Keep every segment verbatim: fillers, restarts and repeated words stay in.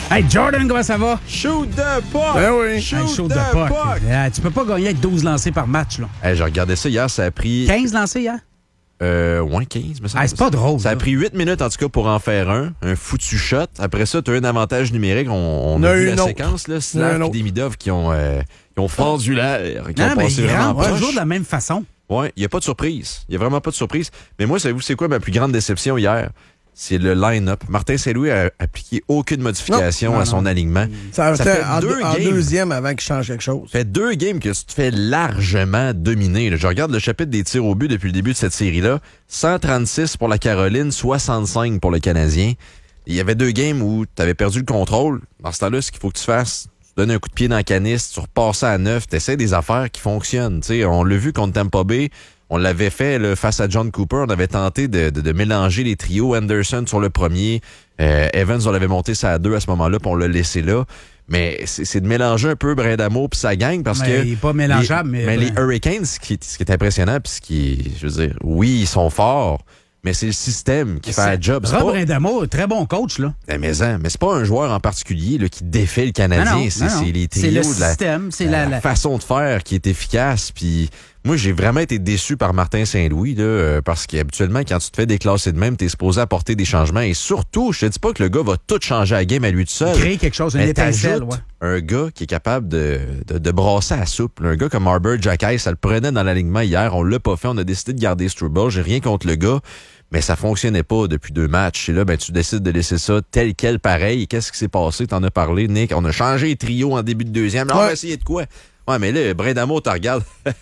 Hey, Jordan, comment ça va? Shoot the puck! Ben oui. Shoot, Shoot shoot the the puck. puck! Euh, tu peux pas gagner avec douze lancés par match, là. Hey, j'ai regardé ça hier, ça a pris... quinze lancés hier? Euh, ouais, quinze, me semble. Ah, c'est pas drôle. Ça a là. pris huit minutes, en tout cas, pour en faire un. Un foutu shot. Après ça, tu as un avantage numérique. On, on Il y en a a vu une la autre. séquence, là. Il y en a Slav un et autre. Demidov qui ont, euh, qui ont fendu l'air, qui Non, ont mais passé il vraiment rentre proche. toujours de la même façon. Ouais, il n'y a pas de surprise. Il n'y a vraiment pas de surprise. Mais moi, savez-vous, c'est quoi ma plus grande déception hier? C'est le line-up. Martin Saint-Louis a appliqué aucune modification Non, non, à son non. alignement. Ça, Ça fait fait en, deux deux- en games. deuxième avant qu'il change quelque chose. Ça fait deux games que tu te fais largement dominer. là. Je regarde le chapitre des tirs au but depuis le début de cette série-là. cent trente-six pour la Caroline, soixante-cinq pour le Canadien. Il y avait deux games où tu avais perdu le contrôle. Dans ce temps-là, ce qu'il faut que tu fasses, tu donnes un coup de pied dans la canisse, tu repasses ça à neuf, tu essaies des affaires qui fonctionnent. T'sais, on l'a vu contre Tampa Bay. On l'avait fait là, face à John Cooper. On avait tenté de, de, de mélanger les trios. Anderson sur le premier. Euh, Evans, on l'avait monté ça à deux à ce moment-là, puis on l'a laissé là. Mais c'est, c'est de mélanger un peu Brindamour puis sa gang parce Mais que... il est pas mélangeable, les, mais- mais les Hurricanes, ce qui, ce qui est impressionnant, puis ce qui... Je veux dire, oui, ils sont forts, mais c'est le système qui fait la job. C'est Rob pas- Brindamour, très bon coach, là. Eh, mais, hein, mais c'est pas un joueur en particulier là, qui défait le Canadien. Non, non, c'est, non, non. c'est les C'est trios le de la, système, c'est la, la- la- façon de faire qui est efficace. Puis moi, j'ai vraiment été déçu par Martin Saint-Louis là, euh, parce qu'habituellement, quand tu te fais déclasser de même, t'es supposé apporter des changements. Et surtout, je te dis pas que le gars va tout changer à la game à lui tout seul. Créer quelque chose, une Mais étincelle, t'ajoutes ouais. un gars qui est capable de, de, de brasser à la soupe. Un gars comme Arbor Jacquet, ça le prenait dans l'alignement hier. On l'a pas fait. On a décidé de garder Struble. J'ai rien contre le gars. Mais ça fonctionnait pas depuis deux matchs. Et là, ben, tu décides de laisser ça tel quel pareil. Qu'est-ce qui s'est passé? T'en as parlé, Nick. On a changé les trios en début de deuxième. Là, on Ouais. va essayer de quoi? Ouais, mais là, Brindamour, tu regardes.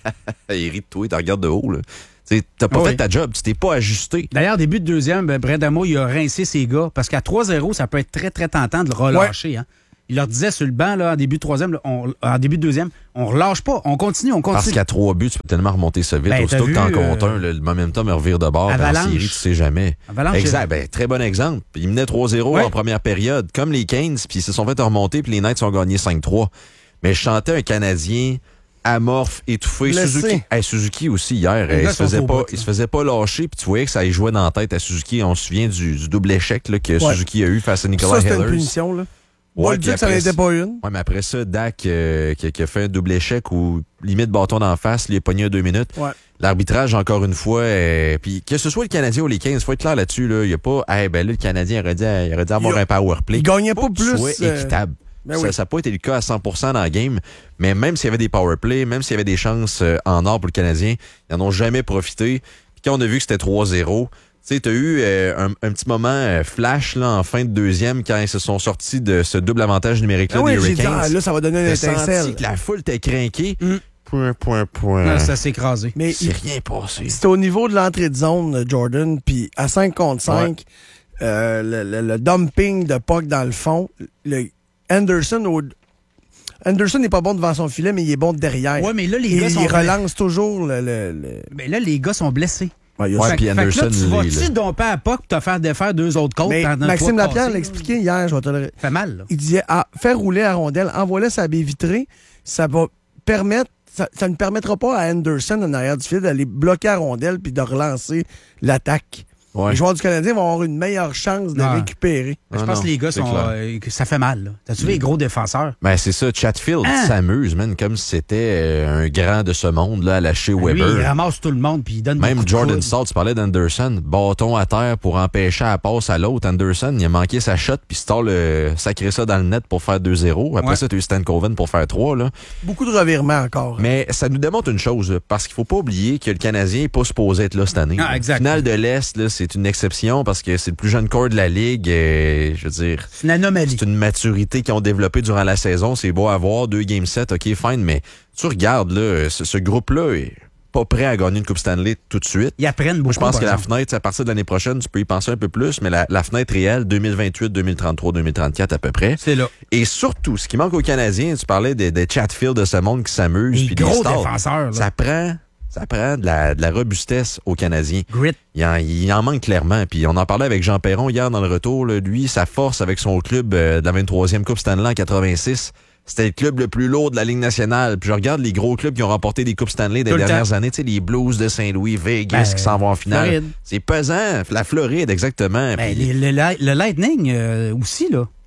Il rit de toi, tu regardes de haut, là. T'sais, t'as pas Oui. fait ta job. Tu t'es pas ajusté. D'ailleurs, début de deuxième, ben, Brindamour, il a rincé ses gars parce qu'à trois zéro, ça peut être très, très tentant de le relâcher. Hein. Il leur disait sur le banc, là, en début de troisième, là, on- en début de deuxième, on relâche pas, on continue, on Parce continue. qu'à trois buts, tu peux tellement remonter ça vite. Ben, Aussitôt t'as que t'en vu, comptes euh, un, le, le momentum me revire de bord. puis En Avalanche. série, tu sais jamais. Avalanche, Exact. Ben, très bon exemple. Il menait trois zéro Ouais. en première période, comme les Canes, puis ils se sont fait remonter, puis les Knights ont gagné cinq trois. Mais je chantais un Canadien amorphe, étouffé. Blessé. Suzuki, hey, Suzuki aussi hier, Les il gars se faisait sont au pas, bout, il là. se faisait pas lâcher, puis tu voyais que ça y jouait dans la tête à Suzuki. On se souvient du, du double échec là, que Ouais. Suzuki a eu face à Ça, Nicolas c'était une Hellers. punition, là. Ouais, Moi, le puis Dieu que ça après n'était ça- pas une. Ouais, mais après ça, Dak euh, qui, qui a fait un double échec ou limite bâton d'en face, il est pogné à deux minutes. Ouais. L'arbitrage, encore une fois, euh, puis que ce soit le Canadien ou les Kings, il faut être clair là-dessus. Là. Il n'y a pas, hey, ben là, le Canadien aurait dû, il aurait dû avoir Il a- un power play. il gagnait pas Faut que tu plus, sois euh, équitable. ben ça oui. n'a pas été le cas à cent pour cent dans la game, mais même s'il y avait des power play, même s'il y avait des chances euh, en or pour le Canadien, ils n'en ont jamais profité. Puis quand on a vu que c'était trois zéro, tu sais, t'as eu euh, un, un petit moment euh, flash là, en fin de deuxième quand ils se sont sortis de ce double avantage numérique-là Ah oui, des j'ai dit, Hurricanes. ah, là, ça va donner une T'as senti étincelle. que la foule t'a craqué. Mm. Point, point, point. Là, ça s'est écrasé. Mais C'est il- rien passé. c'était au niveau de l'entrée de zone, euh, Jordan, puis à cinq contre cinq, euh, le, le- le dumping de puck dans le fond, le Anderson au- Anderson n'est pas bon devant son filet, mais il est bon derrière. Ouais, mais là, les il, gars sont il blessés. relance toujours le... le- le- Mais là, les gars sont blessés. Ouais, il y a Ouais, ça. puis Fait que Anderson, là, tu il est, vas-tu là. domper à pas que te faire défaire deux autres côtes Mais pendant Maxime trois Lapierre passés, l'a expliqué hier, je vais te le... Ça fait mal, là. Il disait, ah, faire rouler la rondelle, envoie-la sa baie vitrée, ça va permettre, ça, ça ne permettra pas à Anderson, en arrière du filet, d'aller bloquer la rondelle puis de relancer l'attaque. Ouais. Les joueurs du Canadien vont avoir une meilleure chance de Ah. récupérer. Je Ah pense non, que les gars c'est sont. clair. euh, que ça fait mal, là. T'as-tu vu les gros défenseurs? Ben, c'est ça. Chatfield Hein? s'amuse, man, comme si c'était euh, un grand de ce monde, là, à lâcher Lui, il Weber. ramasse tout le monde puis il donne beaucoup Même de Jordan coudes. Stahl, tu parlais d'Anderson, bâton à terre pour empêcher la passe à l'autre. Anderson, il a manqué sa shot, puis Stahl euh, sacré ça dans le net pour faire deux zéro. Après Ouais. ça, tu as eu Stan Coven pour faire trois, là. Beaucoup de revirements encore. Mais ça nous démontre une chose, là, parce qu'il faut pas oublier que le Canadien n'est pas supposé être là cette année. Ah, là. exact. Finale de l'Est, là, c'est une exception parce que c'est le plus jeune corps de la Ligue. Et, je veux dire, C'est une anomalie. c'est une maturité qu'ils ont développée durant la saison. C'est beau à voir, deux game set, OK, fine, mais tu regardes, là, ce, ce groupe-là est pas prêt à gagner une Coupe Stanley tout de suite. Ils apprennent beaucoup. Moi, je pense par que la exemple. fenêtre, à partir de l'année prochaine, tu peux y penser un peu plus, mais la, la fenêtre réelle, deux mille vingt-huit, deux mille trente-trois, deux mille trente-quatre à peu près. C'est là. Et surtout, ce qui manque aux Canadiens, tu parlais des, des Chatfield de ce monde qui s'amusent. Les puis des gros stars. défenseurs, là. Ça prend, ça prend de la, de la robustesse aux Canadiens. Grit. Il en, il en manque clairement. Puis on en parlait avec Jean Perron hier dans le retour. Là. Lui, sa force avec son club euh, de la vingt-troisième Coupe Stanley en quatre-vingt-six, c'était le club le plus lourd de la Ligue nationale. Puis je regarde les gros clubs qui ont remporté des Coupes Stanley des Tout le dernières temps. années. Tu sais, les Blues de Saint-Louis, Vegas Ben, qui s'en vont en finale. Floride. C'est pesant. La Floride, exactement. Ben, Puis- les- le, li- le Lightning euh, aussi, là.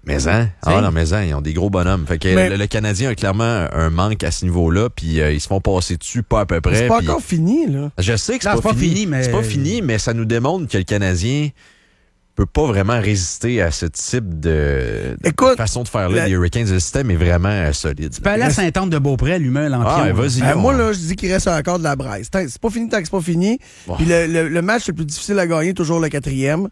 Mais hein? Ah non, mais hein, ils ont des gros bonhommes. Fait que mais... le, le Canadien a clairement un manque à ce niveau-là, puis euh, ils se font passer dessus pas à peu près. C'est pas pis... encore fini, là. Je sais que c'est non, pas, c'est pas fini, fini, mais... C'est pas fini, mais ça nous démontre que le Canadien peut pas vraiment résister à ce type de, de Écoute, façon de faire là. la... Les Hurricanes, le système est vraiment euh, solide. Tu peux aller à Saint-Anne-de-Beaupré, l'humain, l'Empire. Ah, vas-y. Euh, moi, là, je dis qu'il reste encore de la braise. C'est pas fini tant que c'est pas fini. Bon. Puis le, le, le match le plus difficile à gagner, toujours le quatrième.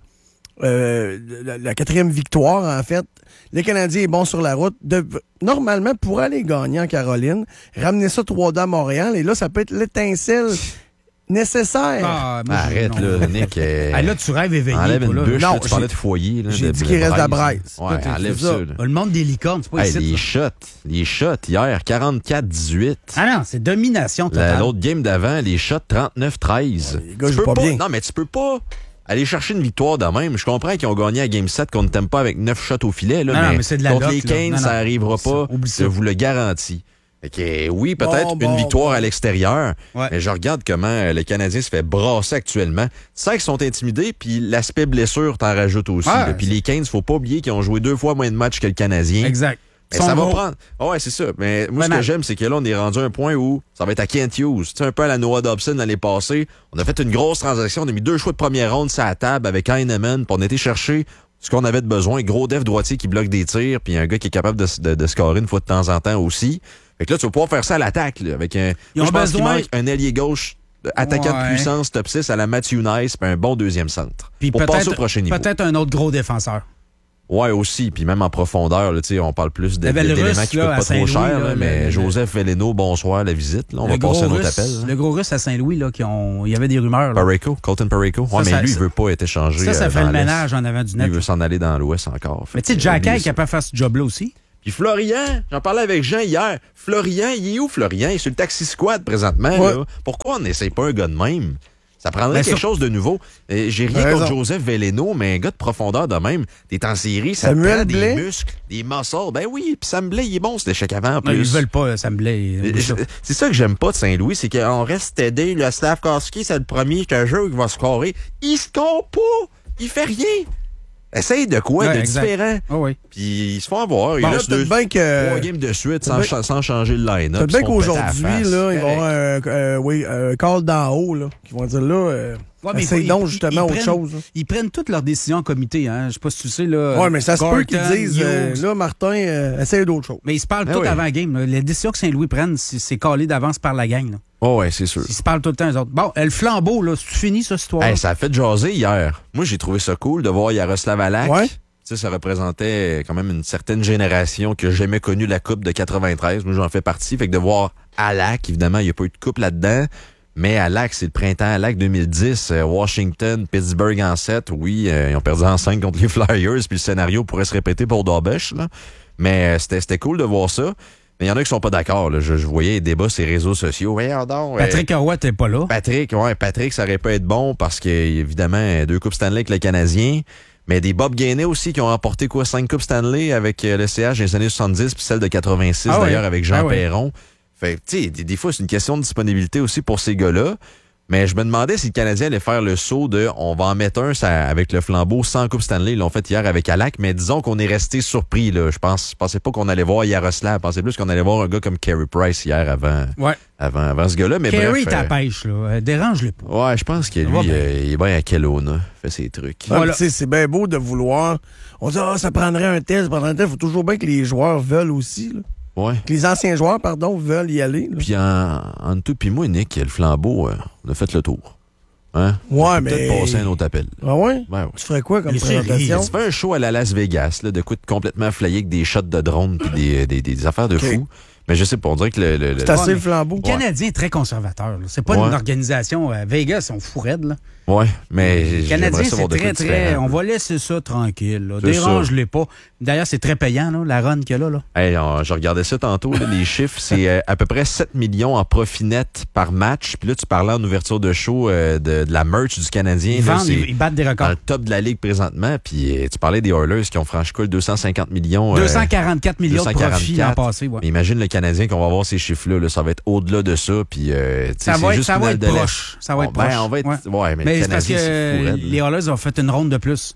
Euh, la, la quatrième victoire, en fait. Le Canadien est bon sur la route. De, normalement, pour aller gagner en Caroline, ramener ça trois deux à Montréal, et là, ça peut être l'étincelle nécessaire. Ah, moi, Arrête, non. là, Nick. Euh, Ah, là, tu rêves éveillé. enlève toi, une là. bûche, Non, là, tu parlais j'ai- de foyer. Là, j'ai de- dit de qu'il reste de la braise. braise. Ouais, Tout est- enlève c'est ça. ça. là. Ah, le monde des licornes, c'est pas Hey, ici. les là. shots, les shots hier, quarante-quatre dix-huit. Ah non, c'est domination La- totale. L'autre game d'avant, les shots trente-neuf treize. Ouais, les gars Tu jouent peux pas bien. Non, mais tu peux pas aller chercher une victoire de même. Je comprends qu'ils ont gagné à Game sept, qu'on ne t'aime pas avec neuf shots au filet. Là, Non, non, mais, mais c'est de la contre loc, les là. Canes, Non, non. ça n'arrivera Ça, pas. oublie ça. Je vous le garantis. Fait que, oui, peut-être Bon, bon, une victoire bon. à l'extérieur, Ouais. mais je regarde comment euh, le Canadien se fait brasser actuellement. Tu sens qu'ils sont intimidés, puis l'aspect blessure t'en rajoute aussi. Ouais, là. Puis les Canes, faut pas oublier qu'ils ont joué deux fois moins de matchs que le Canadien. Exact. Mais Ils ça sont va gros. prendre. Ah ouais, c'est ça. Mais moi, Ouais, ce que mais- j'aime, c'est que là, on est rendu à un point où ça va être à Kent Hughes. Tu sais, un peu à la Noah Dobson l'année passée. On a fait une grosse transaction. On a mis deux choix de première ronde sur la table avec Heinemann. Puis on a été chercher ce qu'on avait de besoin. Gros def droitier qui bloque des tirs. Puis un gars qui est capable de, de, de scorer une fois de temps en temps aussi. Fait que là, tu vas pouvoir faire ça à l'attaque, là, avec un. Ils Moi, ont je pense qu'il besoin- manque un ailier gauche, euh, attaquant Ouais. de puissance, top six à la Matthew Nice, puis un bon deuxième centre. Puis pour peut-être- passer au prochain niveau. Peut-être un autre gros défenseur. Ouais, aussi. Puis même en profondeur, là, tu sais, on parle plus de- Le bel d'éléments russe, qui là, coûtent à pas trop Saint-Louis, cher. là, là, le- mais le- Joseph Veleno, bonsoir, la visite. Là, on le va gros passer un autre russe, appel. hein. Le gros russe à Saint-Louis, là, qui ont. Il y avait des rumeurs. Là. Parayko, Colton Parayko. Ouais, Ça, mais ça- lui, ça- il veut pas être échangé. Ça, ça euh, fait dans le l'Est. ménage en avant du Lui, net. il veut s'en aller dans l'Ouest encore. Mais tu sais, Fait que, Jack oubliez est ça. capable de faire ce job-là aussi. Puis Florian, j'en parlais avec Jean hier. Florian, il est où, Florian? Il est sur le Taxi Squad présentement. Ouais. Là. Pourquoi on n'essaye pas un gars de même? Ça prendrait Ben, quelque sur- chose de nouveau. Euh, J'ai rien T'as contre raison. Joseph Veleno, mais un gars de profondeur de même. T'es en série, ça te Samuel prend des Blais? muscles, des muscles. Ben oui, puis Sam Blais, il est bon, cet échec avant en Non, plus. ils veulent pas, ça me plaît. Euh, C'est ça que j'aime pas de Saint-Louis, c'est qu'on reste aidé. Le Slavkovski, c'est le premier, c'est un jeu qui va scorer. Il score pas! Il fait rien! Essaye de quoi Ouais, de exact. différent? Ah oui. Puis ils se font avoir. Il Bon, reste deux, peut-être bien que. trois games de suite sans, peut- cha- sans changer le line-up. Peut-être bien Ils se font péter à la qu'aujourd'hui, face. là, ils vont avoir Correct. un, euh, oui, un call d'en haut, là, qui vont dire là, euh, Ouais, mais essaye ils- donc ils- justement ils autre prennent- chose. là. Ils prennent toutes leurs décisions en comité. Hein. Je sais pas si tu sais. Là, Ouais, mais ça se peut qu'ils Gorton, disent, euh, Hughes. là, Martin, euh, essaye d'autres choses. Mais ils se parlent Ben tout oui. avant la game. là. Les décisions que Saint-Louis prennent, c'est c'est calé d'avance par la gang. Là. Oh, ouais, c'est sûr. Ils se parlent tout le temps, eux autres. Bon, euh, le flambeau, là, c'est fini, ça, cette histoire? Hey, ça a fait jaser hier. Moi, j'ai trouvé ça cool de voir Yaroslav Alak. Ouais. Tu sais, ça représentait quand même une certaine génération qui n'a jamais connu la Coupe de quatre-vingt-treize. Moi, j'en fais partie. Fait que de voir Alak, évidemment, il n'y a pas eu de coupe là-dedans. Mais Alak, c'est le printemps Alak deux mille dix. Euh, Washington, Pittsburgh en sept. Oui, euh, ils ont perdu en cinq contre les Flyers. Puis le scénario pourrait se répéter pour Darbesh. Là. Mais euh, c'était c'était cool de voir ça. Mais il y en a qui sont pas d'accord. là. Je, je voyais les débats sur les réseaux sociaux. Voyons donc, euh, Patrick Roy, t'es pas là. Patrick, ouais, Patrick, ça aurait pu être bon parce que, évidemment, deux Coupes Stanley avec le Canadien. Mais des Bob Gainé aussi qui ont remporté quoi, cinq Coupes Stanley avec euh, le C H dans les années soixante-dix puis celle de quatre-vingt-six Ah ouais. d'ailleurs avec Jean Ah ouais. Perron. Fait que, tu sais, des, des fois, c'est une question de disponibilité aussi pour ces gars-là. Mais je me demandais si le Canadien allait faire le saut de on va en mettre un ça, avec le flambeau sans Coupe Stanley. Ils l'ont fait hier avec Alak, mais disons qu'on est resté surpris. Là. Je pense, je pensais pas qu'on allait voir Yaroslav. Je pensais plus qu'on allait voir un gars comme Carey Price hier avant, Ouais. avant, avant ce gars-là. Mais Kerry, bref, ta euh, pêche, là. Euh, Dérange-le pas. ouais, je pense que lui, va bien. euh, il est bien à Kelowna. Fait ses trucs. Ouais, Voilà. mais tu sais, c'est bien beau de vouloir. On dit, ah, ça prendrait un test, ça prendrait un test. Il faut toujours bien que les joueurs veulent aussi. Là. Ouais. Que les anciens joueurs, pardon, veulent y aller. là. Puis en, en tout puis moi, Nick, le flambeau, euh, on a fait le tour. Hein? Ouais, On peut mais- peut-être passer un autre appel. Ah ouais? Ouais, ouais. Tu ferais quoi comme Les séries, présentation? Tu fais un show à la Las Vegas, là, de quoi de complètement flayé avec des shots de drone puis des, des, des affaires de Ok. fou. Mais je sais pas, on dirait que le... le- le- C'est assez Ouais, le flambeau. Le Canadien est très conservateur. là. C'est pas Ouais. une organisation. À Vegas, ils sont fous raides, là. Ouais, mais Le j'aimerais Canadien, savoir c'est de quoi très, de très. différent. On va laisser ça tranquille. là. C'est Dérange-les pas. D'ailleurs, c'est très payant, là, la run qu'il y a là. là. Hey, on- je regardais ça tantôt, là, les chiffres, c'est euh, à peu près sept millions en profit net par match. Puis là, tu parlais en ouverture de show euh, de, de la merch du Canadien. Ils là, vendent, c'est ils, ils battent des dans records. le top de la ligue présentement. Puis euh, tu parlais des Oilers qui ont franchi quoi, le deux cent cinquante millions. euh, deux cent quarante-quatre millions de profits l'an deux cent quarante-quatre. passé. Ouais. Mais imagine le Canadien qu'on va voir ces chiffres-là. Là, ça va être au-delà de ça. Puis, euh, tu sais, Ça c'est va être, juste ça va finale être de l'Est. proche. Ça va être Bon, ben, proche. on va être. Ouais. Ouais, mais, Mais le c'est parce que Canadien, c'est fou, euh, raide, là. les Oilers ont fait une ronde de plus.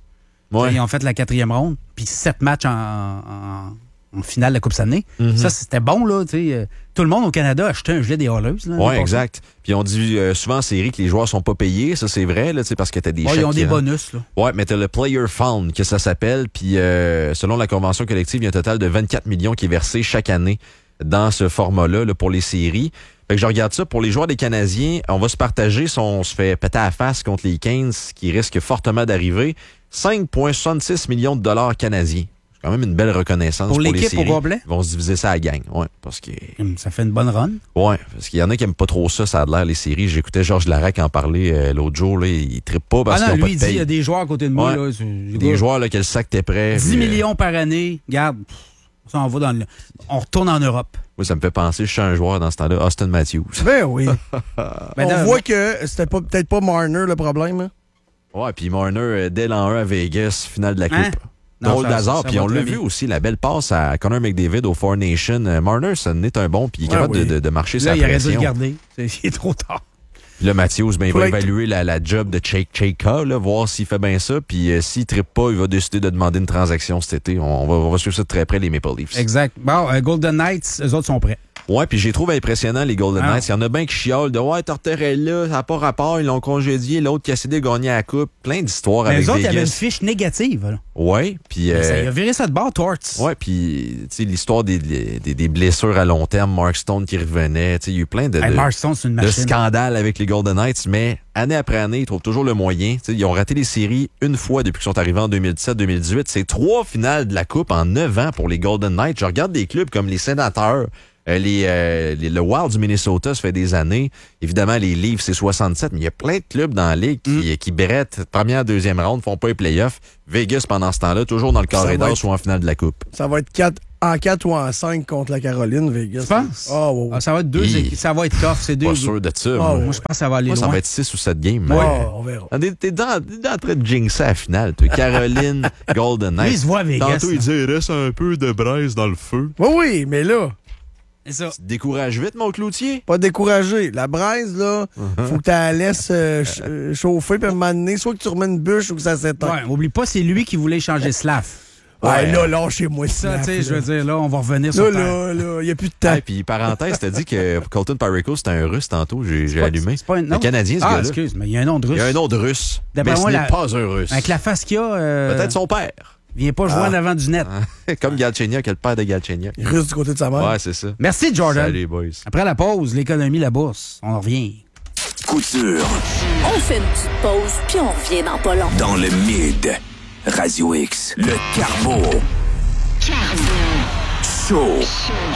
Ouais. Ils ont fait la quatrième ronde, puis sept matchs en, en, en finale de la Coupe Stanley. Mm-hmm. Ça, c'était bon, là. Euh, tout le monde au Canada a acheté un gilet des Oilers. Oui, exact. Puis on dit euh, souvent en série que les joueurs sont pas payés. Ça, c'est vrai, là, parce que t'as des ouais, chèques. Ils ont des bonus, là. Oui, mais t'as le Player Fund, que ça s'appelle. Puis euh, selon la convention collective, il y a un total de vingt-quatre millions qui est versé chaque année dans ce format-là là, pour les séries. Fait que je regarde ça. Pour les joueurs des Canadiens, on va se partager si on se fait péter à la face contre les Canes, qui risquent fortement d'arriver. cinq virgule soixante-six millions de dollars canadiens. C'est quand même une belle reconnaissance pour, pour les séries. Pour complet? Ils vont se diviser ça à la gang. Ouais, parce que... Ça fait une bonne run. Oui, parce qu'il y en a qui n'aiment pas trop ça, ça a l'air, les séries. J'écoutais Georges Larac en parler euh, l'autre jour. Là, il ne trippe pas parce ah non, qu'ils n'ont pas lui, de il dit paye. il y a des joueurs à côté de moi. Ouais. Là, des gars, joueurs là, que le sac t'es prêt. dix puis, millions par année. Regarde, ça on va dans le... On retourne en Europe. Moi, ça me fait penser, je suis un joueur dans ce temps-là, Austin Matthews. Ben oui. ben, on dans... voit que c'était pas, peut-être pas Marner le problème. Hein? Ouais, puis Marner, euh, dès l'an un à Vegas, finale de la Coupe. Hein? Drôle d'hasard. Puis on l'a bien. vu aussi, la belle passe à Connor McDavid au Four Nations. Euh, Marner, ça n'est un bon, puis il est ah, capable oui. de, de, de marcher là, sa il pression. aurait dû le garder. C'est, il est trop tard. Là, Matthews, ben, il Faut va être... évaluer la, la job de Chake Chaka, là, voir s'il fait bien ça. Puis euh, s'il ne trippe pas, il va décider de demander une transaction cet été. On, on, va, on va suivre ça de très près, les Maple Leafs. Exact. Bon, euh, Golden Knights, eux autres sont prêts. Ouais, puis j'ai trouvé impressionnant les Golden ah. Knights. Il y en a bien qui chiolent de « Ouais, Tortorella, est là, ça n'a pas rapport, ils l'ont congédié, l'autre qui a cédé gagné à la Coupe. » Plein d'histoires Mais avec eux autres, Vegas. il y avait une fiche négative. Là. Ouais, puis... Euh... Ça, il a viré ça de bord, Torts. Ouais, puis tu sais, l'histoire des, des, des blessures à long terme, Mark Stone qui revenait, tu sais, il y a eu plein de, hey, de, Mark Stone, c'est une de machine. scandales avec les Golden Knights, mais année après année, ils trouvent toujours le moyen. Tu sais, ils ont raté les séries une fois depuis qu'ils sont arrivés en deux mille dix-sept deux mille dix-huit. C'est trois finales de la Coupe en neuf ans pour les Golden Knights. Je regarde des clubs comme les Sénateurs, Euh, les, euh, les, le Wild du Minnesota, ça fait des années. Évidemment, les Leafs, c'est soixante-sept, mais il y a plein de clubs dans la Ligue qui, mm. qui brettent première, deuxième ronde, font pas les playoffs. Vegas, pendant ce temps-là, toujours dans le carré d'or, soit en finale de la Coupe. Ça va être quatre, en quatre ou en cinq contre la Caroline, Vegas. Tu penses? Oh, wow. ah, ça va être deux équipes. Ça va être tough. C'est deux. Pas sûr de ça. Oh, moi. moi, je pense que ça va aller moi, loin. ça va être six ou sept games. Ouais, mais... on verra. T'es dans, dans en train de jinxer à la finale, toi. Caroline, Golden Knights. Lui, il se voit à Vegas. Tantôt, il dit, il reste un peu de braise dans le feu. Oui, oui, mais là... Ça. Tu te décourages vite, mon cloutier? Pas découragé. La braise, là, uh-huh. faut que tu la laisses euh, ch- chauffer, puis à un moment donné, soit que tu remets une bûche ou que ça s'éteint. Ouais, oublie pas, c'est lui qui voulait changer Slav. Ouais, ouais, là, lâchez-moi ça. Ça, tu sais, je veux dire, là, on va revenir sur là, terre. là, là, il n'y a plus de temps. Et puis, parenthèse, t'as dit que Colton Parayko, c'était un russe tantôt. J'ai, j'ai pas, allumé. C'est pas un nom. Un Canadien, ce ah, gars-là. excuse, mais il y a un nom de russe. Il y a un nom de russe. D'après mais moi, ce la... n'est pas un russe. Avec la face qu'il a... Euh... Peut-être son père. Viens pas jouer ah. en avant du net. Comme Galchenyuk, le père de Galchenyuk. Il russe du côté de sa mère. Ouais, c'est ça. Merci, Jordan. Salut, boys. Après la pause, l'économie, la bourse. On en revient. Couture. On fait une petite pause, puis on revient dans pas long. Dans le mid. Radio X. Le Carbo. Carbo. Show.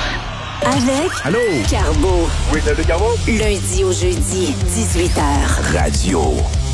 Avec Allô? Carbo. Oui, c'est le Carbo. Lundi au jeudi, dix-huit heures. Radio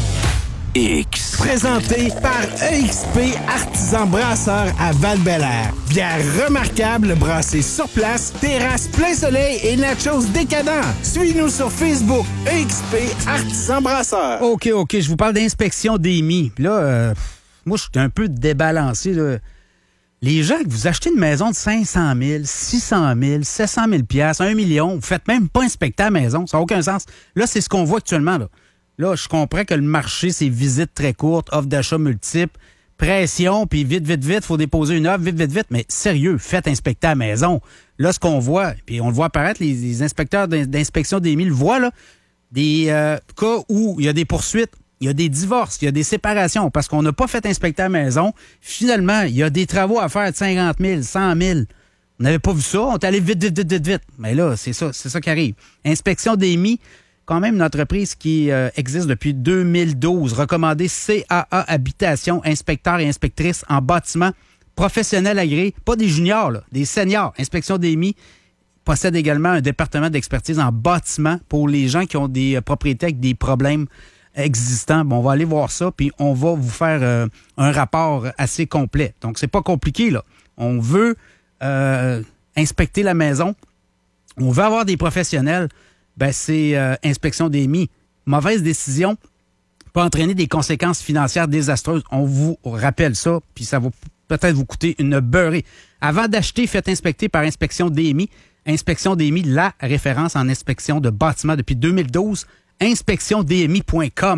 X. Présenté par E X P Artisan Brasseur à Val-Bélair. Bière remarquable brassée sur place, terrasse plein soleil et nachos décadents. Suis-nous sur Facebook, E X P Artisan Brasseur. OK, OK, je vous parle d'inspection D M I. Puis là, euh, moi, je suis un peu débalancé. Là. Les gens, que vous achetez une maison de cinq cent mille, six cent mille, sept cent mille piastres, un million, vous faites même pas inspecter la maison. Ça n'a aucun sens. Là, c'est ce qu'on voit actuellement, là. Là, je comprends que le marché, c'est visites très courtes, offres d'achat multiples, pression, puis vite, vite, vite, il faut déposer une offre, vite, vite, vite. Mais sérieux, faites inspecter à la maison. Là, ce qu'on voit, puis on le voit apparaître, les, les inspecteurs d'inspection des M I le voient, là, des euh, cas où il y a des poursuites, il y a des divorces, il y a des séparations, parce qu'on n'a pas fait inspecter à la maison. Finalement, il y a des travaux à faire de cinquante mille, cent mille. On n'avait pas vu ça, on est allé vite, vite, vite, vite, vite. Mais là, c'est ça, c'est ça qui arrive. Inspection des M I, quand même une entreprise qui euh, existe depuis deux mille douze, recommandée C A A Habitation, inspecteur et inspectrice en bâtiment, professionnel agréé, pas des juniors, là, des seniors. Inspection des M I possède également un département d'expertise en bâtiment pour les gens qui ont des euh, propriétés avec des problèmes existants. Bon, on va aller voir ça, puis on va vous faire euh, un rapport assez complet. Donc, c'est pas compliqué, là. On veut euh, inspecter la maison, on veut avoir des professionnels. Ben, c'est euh, inspection des M I. Mauvaise décision peut entraîner des conséquences financières désastreuses. On vous rappelle ça, puis ça va peut-être vous coûter une beurrée. Avant d'acheter, faites inspecter par Inspection des M I. Inspection des M I, la référence en inspection de bâtiments depuis deux mille douze. inspection d m i point com.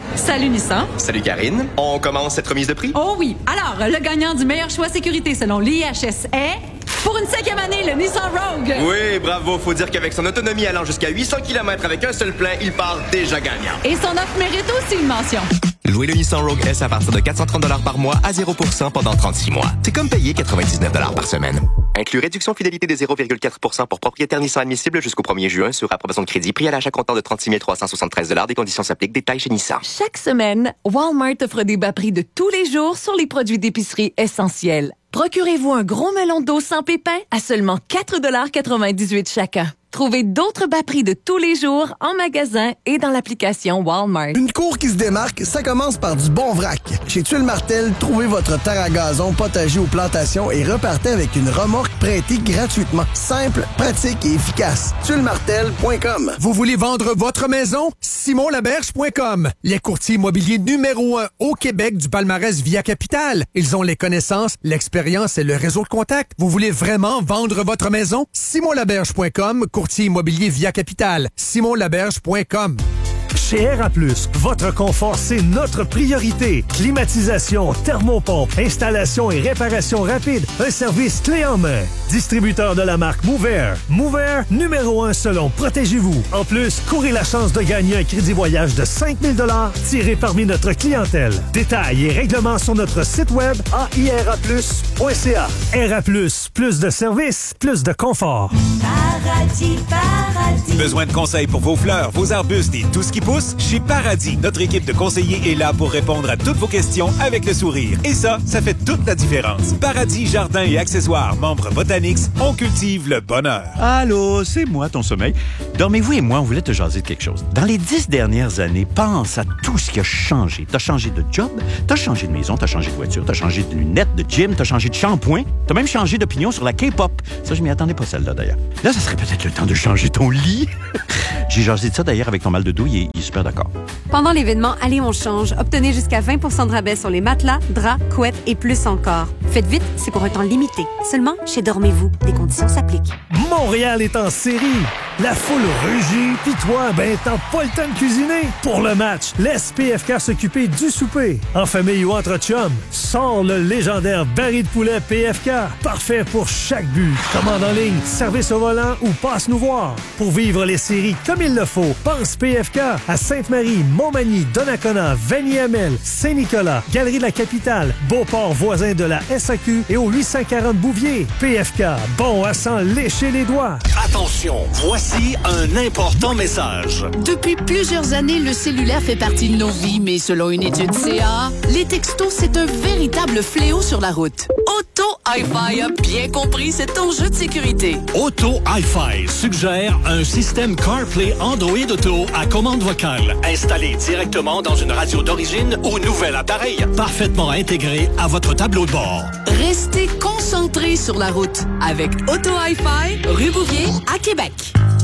Salut Nissan. Salut Karine. On commence cette remise de prix? Oh oui. Alors, le gagnant du meilleur choix sécurité selon l'I H S est... Pour une cinquième année, le Nissan Rogue. Oui, bravo. Faut dire qu'avec son autonomie allant jusqu'à huit cents kilomètres avec un seul plein, il part déjà gagnant. Et son offre mérite aussi une mention. Louez le Nissan Rogue S à partir de quatre cent trente dollars par mois à zéro pour cent pendant trente-six mois. C'est comme payer quatre-vingt-dix-neuf dollars par semaine. Inclus réduction fidélité de zéro virgule quatre pour cent pour propriétaire Nissan admissible jusqu'au premier juin sur approbation de crédit. Prix à l'achat comptant de trente-six mille trois cent soixante-treize dollars. Des conditions s'appliquent. Détails chez Nissan. Chaque semaine, Walmart offre des bas prix de tous les jours sur les produits d'épicerie essentiels. Procurez-vous un gros melon d'eau sans pépins à seulement quatre dollars quatre-vingt-dix-huit chacun. Trouvez d'autres bas prix de tous les jours en magasin et dans l'application Walmart. Une cour qui se démarque, ça commence par du bon vrac. Chez Tuile Martel, trouvez votre terre à gazon, potager ou plantation et repartez avec une remorque prêtée gratuitement. Simple, pratique et efficace. tuile martel point com. Vous voulez vendre votre maison? simon laberge point com. Les courtiers immobiliers numéro un au Québec du palmarès Via Capital. Ils ont les connaissances, l'expérience et le réseau de contacts. Vous voulez vraiment vendre votre maison? simon laberge point com. Courtier immobilier Via Capital. simon laberge point com. Chez R A plus, votre confort, c'est notre priorité. Climatisation, thermopompe, installation et réparation rapide. Un service clé en main. Distributeur de la marque Mover. Mover, numéro un selon Protégez-vous. En plus, courez la chance de gagner un crédit voyage de cinq mille dollars tiré parmi notre clientèle. Détails et règlements sur notre site web a i r a plus point c a. R A plus, plus de services, plus de confort. Paradis, paradis. Besoin de conseils pour vos fleurs, vos arbustes et tout ce qui pousse? Chez Paradis, notre équipe de conseillers est là pour répondre à toutes vos questions avec le sourire. Et ça, ça fait toute la différence. Paradis Jardins et Accessoires, membres Botanix, on cultive le bonheur. Allô, c'est moi, ton sommeil. Dormez-vous et moi, on voulait te jaser de quelque chose. Dans les dix dernières années, pense à tout ce qui a changé. T'as changé de job, t'as changé de maison, t'as changé de voiture, t'as changé de lunettes, de gym, t'as changé de shampoing, t'as même changé d'opinion sur la K-pop. Ça, je m'y attendais pas, celle-là, d'ailleurs. Là, ça serait peut-être le temps de changer ton lit. J'ai jasé de ça, d'ailleurs, avec ton mal de dos, il est, il est super d'accord. Pendant l'événement Allez, on change, obtenez jusqu'à vingt pour cent de rabais sur les matelas, draps, couettes et plus encore. Faites vite, c'est pour un temps limité. Seulement chez Dormez-vous. Des conditions s'appliquent. Montréal est en série. La foule rugit, pis toi, ben, t'as pas le temps de cuisiner. Pour le match, laisse P F K s'occuper du souper. En famille ou entre chums, sors le légendaire baril de poulet P F K. Parfait pour chaque but. Commande en ligne, service au volant ou passe nous voir. Pour vivre les séries comme il le faut, pense P F K à Sainte-Marie, Montmagny, Donnacona, Vanier-Amel, Saint-Nicolas, Galerie de la Capitale, Beauport voisin de la S A Q et au huit cent quarante Bouvier. P F K, bon à s'en lécher les doigts. Attention, voici un important message. Depuis plusieurs années, le cellulaire fait partie de nos vies, mais selon une étude C A A, les textos, c'est un véritable fléau sur la route. Auto Hi-Fi a bien compris cet enjeu de sécurité. Auto Hi-Fi suggère un système CarPlay Android Auto à commande vocale, installé directement dans une radio d'origine ou nouvel appareil, parfaitement intégré à votre tableau de bord. Restez concentrés sur la route avec Auto Hi-Fi, rue Bouvier, à Québec.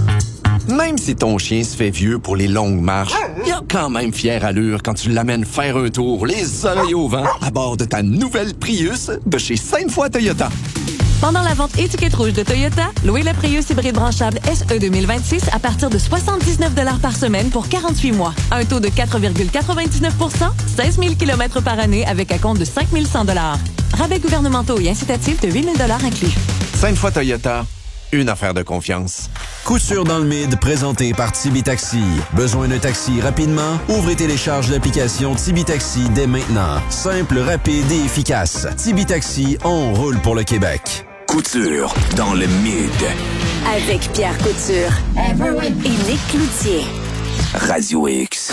Même si ton chien se fait vieux pour les longues marches, il a quand même fière allure quand tu l'amènes faire un tour, les oreilles au vent, à bord de ta nouvelle Prius de chez Sainte-Foy Toyota. Pendant la vente étiquette rouge de Toyota, louez la Prius hybride branchable S E deux mille vingt-six à partir de soixante-dix-neuf dollars par semaine pour quarante-huit mois. Un taux de quatre virgule quatre-vingt-dix-neuf pour cent, seize mille kilomètres par année avec un compte de cinq mille cent dollars. Rabais gouvernementaux et incitatifs de huit mille dollars inclus. Sainte-Foy Toyota, une affaire de confiance. Coup sûr dans le mid, présenté par Tibi Taxi. Besoin d'un taxi rapidement? Ouvrez et télécharge l'application Tibi Taxi dès maintenant. Simple, rapide et efficace. Tibi Taxi, on roule pour le Québec. Couture dans le mid. Avec Pierre Couture et Nick Cloutier. Radio X.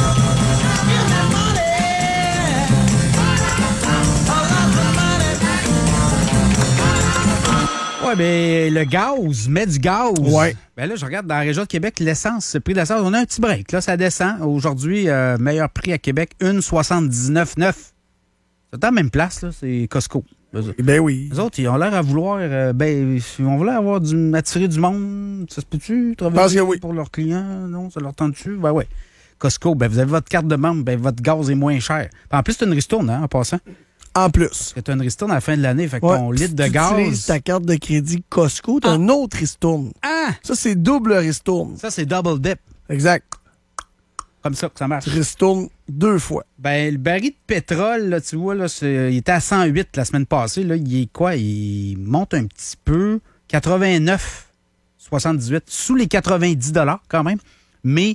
Ouais, ben le gaz, met du gaz. Ouais. Ben là, je regarde dans la région de Québec, l'essence, le prix de l'essence, on a un petit break. Là, ça descend. Aujourd'hui, euh, meilleur prix à Québec, un virgule soixante-dix-neuf neuf. C'est à la même place, là, c'est Costco. Ben oui. Les autres, ils ont l'air à vouloir, euh, ben, ils ont vouloir avoir du, attirer du monde. Ça se peut-tu? Travailler oui. pour leurs clients? Non, ça leur tente-tu? Ben ouais. Costco, ben vous avez votre carte de membre, ben votre gaz est moins cher. Puis en plus, c'est une ristourne, hein, en passant. En plus. Parce que tu as une ristourne à la fin de l'année, fait que ouais, ton litre de tu gaz. Tu utilises ta carte de crédit Costco, tu as ah. une autre ristourne. Ah! Ça, c'est double ristourne. Ça, c'est double dip. Exact. comme ça que ça marche. Tu ristournes deux fois. Ben, le baril de pétrole, là, tu vois, là, c'est, il était à cent huit la semaine passée. Là, il est quoi? Il monte un petit peu. quatre-vingt-neuf soixante-dix-huit, sous les quatre-vingt-dix dollars quand même. Mais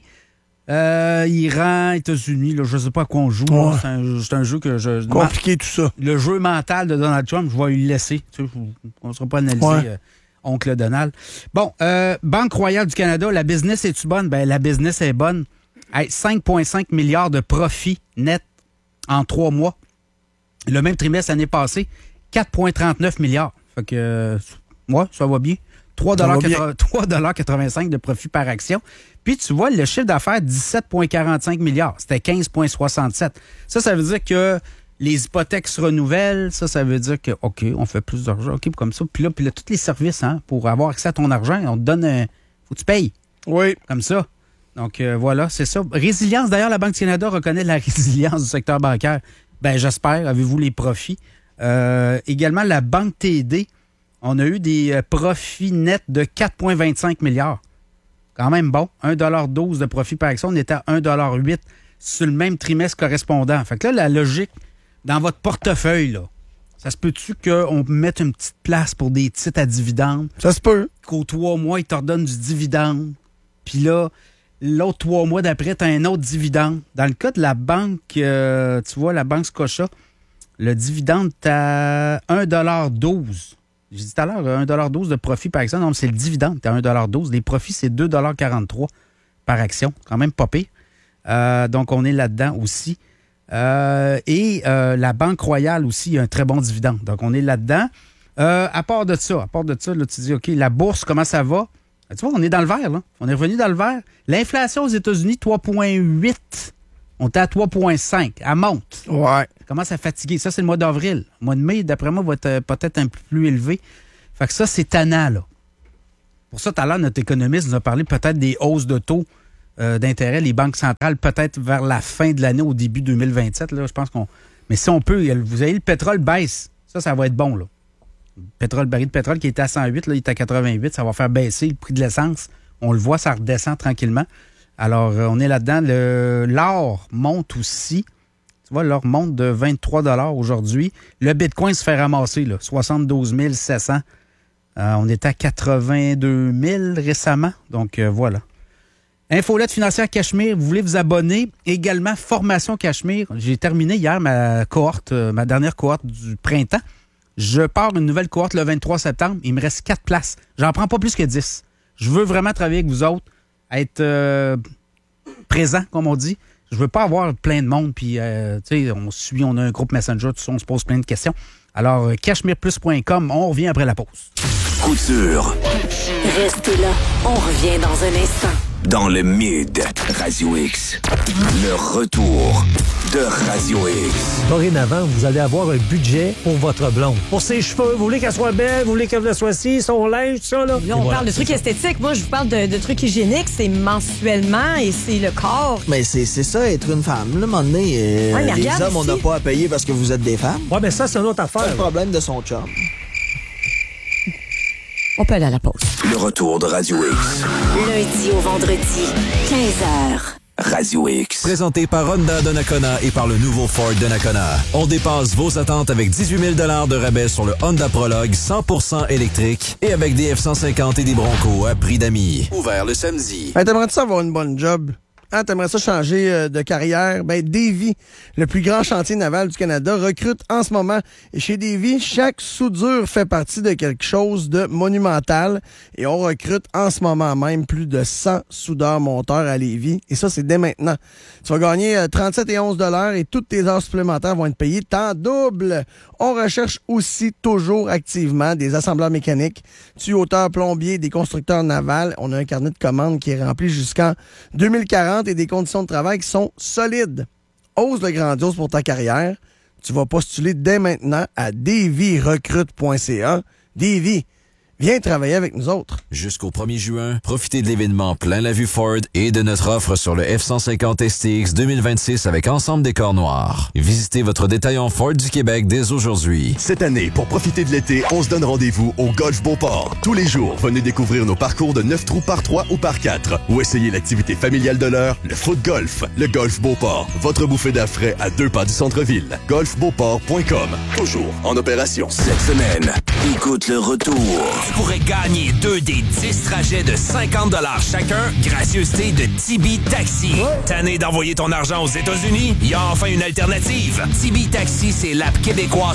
euh, Iran, États-Unis, là, je ne sais pas à quoi on joue. Ouais. C'est, un, c'est un jeu que je... Compliqué tout ça. Le jeu mental de Donald Trump, je vais lui laisser. Tu sais, on ne sera pas analysé, Ouais. euh, oncle Donald. Bon, euh, Banque Royale du Canada, la business est-tu bonne? Ben, la business est bonne. Hey, cinq virgule cinq milliards de profit net en trois mois. Le même trimestre l'année passée, quatre virgule trente-neuf milliards. Fait que, euh, ouais, ça va bien. trois virgule quatre-vingt-cinq de profit par action. Puis, tu vois, le chiffre d'affaires, dix-sept virgule quarante-cinq milliards. C'était quinze virgule soixante-sept. Ça, ça veut dire que les hypothèques se renouvellent. Ça, ça veut dire que, OK, on fait plus d'argent. OK, comme ça. Puis là, puis là, tous les services, hein, pour avoir accès à ton argent, on te donne un... Faut que tu payes. Oui. Comme ça. Donc, euh, voilà, c'est ça. Résilience, d'ailleurs, la Banque du Canada reconnaît la résilience du secteur bancaire. Ben, j'espère. Avez-vous les profits? Euh, également, la Banque T D, on a eu des euh, profits nets de quatre virgule vingt-cinq milliards. Quand même bon. un virgule douze de profit par action. On était à un virgule huit sur le même trimestre correspondant. Fait que là, la logique, dans votre portefeuille, là, ça se peut-tu qu'on mette une petite place pour des titres à dividendes? Ça se peut. Qu'aux trois mois, ils te redonnent du dividende. Puis là, l'autre trois mois d'après, tu as un autre dividende. Dans le cas de la banque, euh, tu vois, la banque Scotia, le dividende est à un virgule douze. J'ai dit tout à l'heure, un virgule douze de profit par action. Non, c'est le dividende qui est à un virgule douze. Les profits, c'est deux virgule quarante-trois par action. Quand même pas pire. Euh, donc, on est là-dedans aussi. Euh, et euh, la Banque Royale aussi a un très bon dividende. Donc, on est là-dedans. Euh, à part de ça, à part de ça, là, tu dis, OK, la bourse, comment ça va? Tu vois, on est dans le vert, là. On est revenu dans le vert. L'inflation aux États-Unis, trois virgule huit. On est à trois virgule cinq. Elle monte. Ouais. Ça commence à fatiguer. Ça, c'est le mois d'avril. Le mois de mai, d'après moi, va être euh, peut-être un peu plus élevé. Fait que ça, c'est tannant, là. Pour ça, tout à l'heure, notre économiste nous a parlé peut-être des hausses de taux euh, d'intérêt, les banques centrales, peut-être vers la fin de l'année, au début deux mille vingt-sept. Là, je pense qu'on. Mais si on peut, vous avez le pétrole baisse. Ça, ça va être bon, là. Le pétrole, le baril de pétrole qui était à cent huit, là, il est à quatre-vingt-huit. Ça va faire baisser le prix de l'essence. On le voit, ça redescend tranquillement. Alors, euh, on est là-dedans. Le, l'or monte aussi. Tu vois, l'or monte de vingt-trois dollars aujourd'hui. Le Bitcoin se fait ramasser, là, soixante-douze mille sept cents. Euh, on était à quatre-vingt-deux mille récemment. Donc, euh, voilà. Infolette financière Cachemire, vous voulez vous abonner? Également, Formation Cachemire. J'ai terminé hier ma cohorte, euh, ma dernière cohorte du printemps. Je pars une nouvelle cohorte le vingt-trois septembre. Il me reste quatre places. J'en prends pas plus que dix. Je veux vraiment travailler avec vous autres, être euh, présent, comme on dit. Je veux pas avoir plein de monde, puis euh, tu sais, on suit, on a un groupe Messenger, tout ça, on se pose plein de questions. Alors, cachemire plus point com, on revient après la pause. Couture. Restez là, on revient dans un instant. Dans le Mid, Radio X. Le retour de Radio X. Dorénavant, vous allez avoir un budget pour votre blonde. Pour ses cheveux, vous voulez qu'elle soit belle, vous voulez qu'elle soit ci, son linge, tout ça, là. Là, on voilà, parle de trucs esthétiques. Moi, je vous parle de, de trucs hygiéniques. C'est mensuellement et c'est le corps. Mais c'est, c'est ça, être une femme. Là, à un moment donné, euh, Ouais, mais les regarde hommes, on ici. n'a pas à payer parce que vous êtes des femmes. Ouais, mais ça, c'est une autre affaire. C'est le problème de son chum. On peut aller à la pause. Le retour de Radio X. Lundi au vendredi, quinze heures. Radio X. Présenté par Honda Donnacona et par le nouveau Ford Donnacona. On dépasse vos attentes avec dix-huit mille dollars de rabais sur le Honda Prologue cent pour cent électrique et avec des F cent cinquante et des Broncos à prix d'amis. Ouvert le samedi. Hey, t'aimerais-tu ça avoir une bonne job? Hein, t'aimerais ça changer euh, de carrière? Ben, Davy, le plus grand chantier naval du Canada, recrute en ce moment. Et chez Davy, chaque soudure fait partie de quelque chose de monumental. Et on recrute en ce moment même plus de cent soudeurs monteurs à Lévis. Et ça, c'est dès maintenant. Tu vas gagner euh, trente-sept et onze dollars et toutes tes heures supplémentaires vont être payées en double. On recherche aussi toujours activement des assembleurs mécaniques, tuyauteur, plombier, des constructeurs navals. On a un carnet de commandes qui est rempli jusqu'en deux mille quarante et des conditions de travail qui sont solides. Ose le grandiose pour ta carrière. Tu vas postuler dès maintenant à davy recrute point c a. Davy, viens travailler avec nous autres. Jusqu'au premier juin, profitez de l'événement Plein la vue Ford et de notre offre sur le F cent cinquante S T X deux mille vingt-six avec ensemble décor noir. Visitez votre détaillant Ford du Québec dès aujourd'hui. Cette année, pour profiter de l'été, on se donne rendez-vous au Golf Beauport. Tous les jours, venez découvrir nos parcours de neuf trous par trois ou par quatre ou essayez l'activité familiale de l'heure, le foot golf. Le Golf Beauport, votre bouffée d'air frais à deux pas du centre-ville. golf beauport point com, toujours en opération. Cette semaine, écoute le retour. Tu pourrais gagner deux des dix trajets de cinquante dollars chacun, gracieuseté de Tibi Taxi. Tanné d'envoyer ton argent aux États-Unis? Il y a enfin une alternative. Tibi Taxi, c'est l'app québécoise